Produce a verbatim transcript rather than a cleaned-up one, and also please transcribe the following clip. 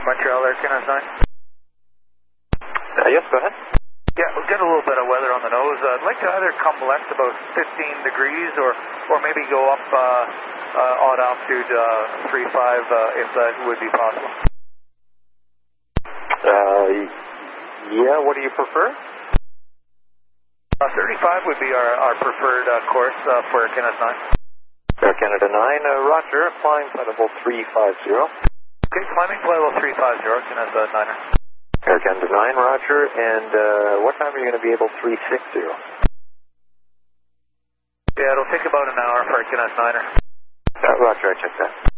Montreal Air Canada nine. Uh, yes, go ahead. Yeah, we'll get a little bit of weather on the nose. Uh, I'd like to either come left about fifteen degrees or, or maybe go up uh, uh, odd altitude uh, three five uh, if that would be possible. Uh, yeah, what do you prefer? Uh, thirty-five would be our, our preferred uh, course uh, for Air Canada nine. Air Canada nine, uh, Roger, flying flight level three five zero. Okay, climbing flight level three five zero, Canada niner. Air Canada nine, Roger, and uh, what time are you going to be able three six zero? Yeah, it'll take about an hour for Air Canada niner. Uh, Roger, I checked that.